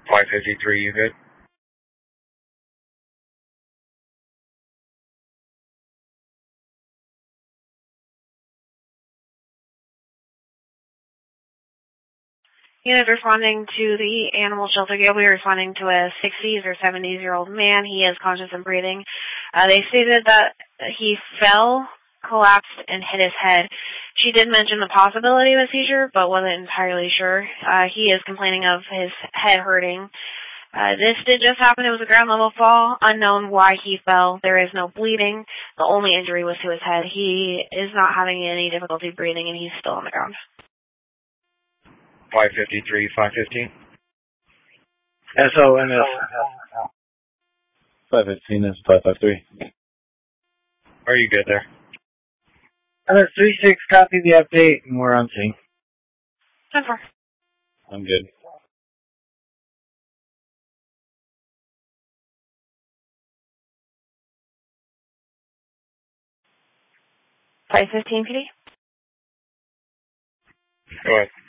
553, you good? Unit responding to the animal shelter. You'll be responding to a 60s or 70s-year-old man. He is conscious and breathing. They stated that he fell, collapsed, and hit his head. She did mention the possibility of a seizure, but wasn't entirely sure. He is complaining of his head hurting. This did just happen. It was a ground-level fall. Unknown why he fell. There is no bleeding. The only injury was to his head. He is not having any difficulty breathing, and he's still on the ground. 553, 515. SONS. 515 is 553. Are you good there? 36, copy the update, and we're on scene. 10-4. I'm good. $515 PD. Go ahead.